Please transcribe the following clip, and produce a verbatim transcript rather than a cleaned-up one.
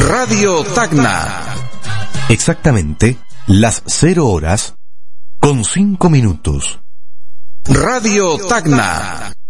Radio Tacna. Exactamente las cero horas con cinco minutos. Radio Tacna.